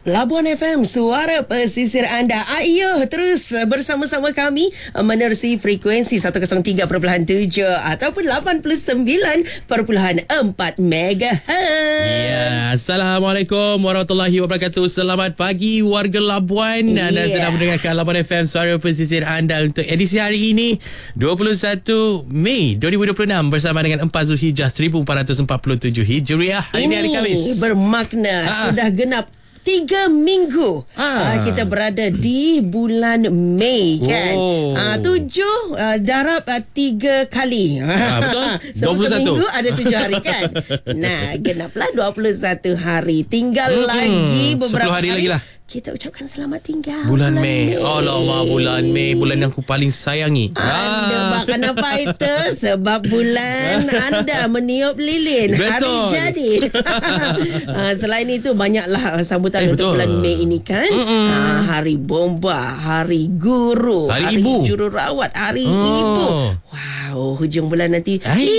Labuan FM, suara pesisir anda. Ayo terus bersama-sama kami menerusi frekuensi 103.7 ataupun 89.4 MHz. Ya, Assalamualaikum warahmatullahi wabarakatuh. Selamat pagi warga Labuan. Anda sedang mendengarkan Labuan FM, suara pesisir anda untuk edisi hari ini 21 Mei 2026 bersama dengan 4 Zulhijjah 1447 Hijriah. Hari ini hari Khamis. Bermakna sudah genap 3 minggu kita berada di bulan Mei kan. 7 darab 3 kali. Betul. Seminggu ada 7 hari kan. Nah, genaplah 21 hari. Tinggal lagi beberapa 10 hari lagi lah. Kita ucapkan selamat tinggal Bulan Mei. Alamak, bulan Mei, bulan yang aku paling sayangi. Anda kenapa itu? Sebab bulan anda meniup lilin. Betul. Hari jadi. Selain itu banyaklah sambutan untuk betul. bulan Mei ini kan. Hari bomba, hari guru, hari ibu, jururawat, hari ibu. Wow, hujung bulan nanti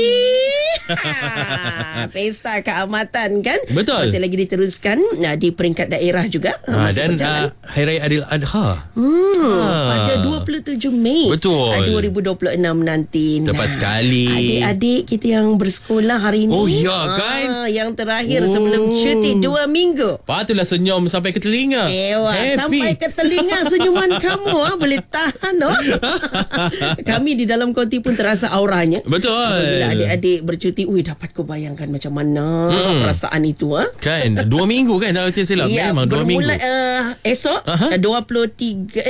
pesta keamatan kan. Betul. Masih lagi diteruskan di peringkat daerah juga. Dan Hari Raya Adil Adha pada 27 Mei Betul. 2026 nanti. Tepat sekali. Adik-adik kita yang bersekolah hari ini. Oh ya kan. Yang terakhir sebelum cuti 2 minggu. Patutlah senyum sampai ke telinga. Sampai ke telinga senyuman kamu boleh tahan. Kami di dalam konti pun terasa auranya. Betul. Bila adik-adik bercuti, dapat kau bayangkan macam mana perasaan itu. Kan 2 minggu kan, kalau tidak silap. Ya, Memang 2 minggu. bermula esok 23